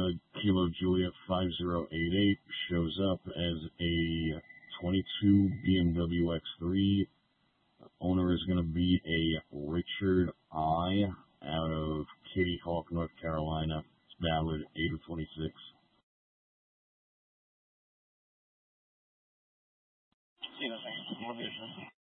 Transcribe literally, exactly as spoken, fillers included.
Kilo Juliet five zero eight eight shows up as a twenty-two B M W X three. Owner is going to be a Richard I. out of Kitty Hawk, North Carolina. It's valid eight of twenty-six. Sí, no sé,